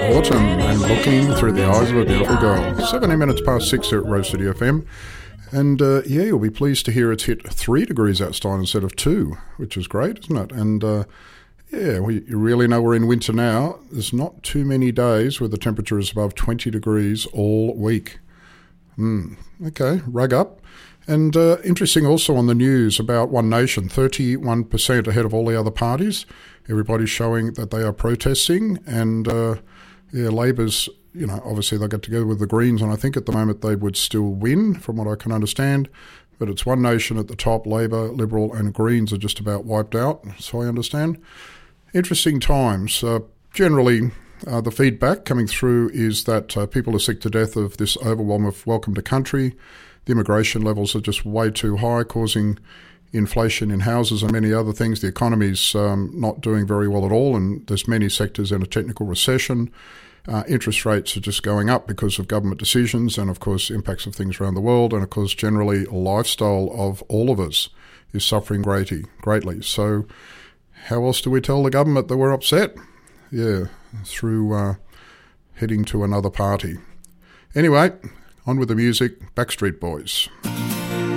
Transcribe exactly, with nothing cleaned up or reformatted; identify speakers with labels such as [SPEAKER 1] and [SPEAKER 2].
[SPEAKER 1] autumn and looking through the eyes of a beautiful girl. seventeen minutes past six here at Rose City F M. And uh, yeah, you'll be pleased to hear it's hit three degrees outside instead of two, which is great, isn't it? And uh, yeah, we, you really know we're in winter now. There's not too many days where the temperature is above twenty degrees all week. Mm, okay, rug up. And uh, interesting also on the news about One Nation, thirty-one percent ahead of all the other parties. Everybody's showing that they are protesting, and uh, yeah, Labor's, you know, obviously they'll get together with the Greens, and I think at the moment they would still win, from what I can understand. But it's One Nation at the top. Labor, Liberal and Greens are just about wiped out, so I understand. Interesting times. Uh, generally, uh, the feedback coming through is that uh, people are sick to death of this overwhelm of welcome to country. The immigration levels are just way too high, causing inflation in houses and many other things. The economy's um, not doing very well at all, and there's many sectors in a technical recession. Uh, interest rates are just going up because of government decisions and, of course, impacts of things around the world. And, of course, generally, a lifestyle of all of us is suffering greatly. greatly. So how else do we tell the government that we're upset? Yeah, through uh, heading to another party. Anyway, on with the music. Backstreet Boys.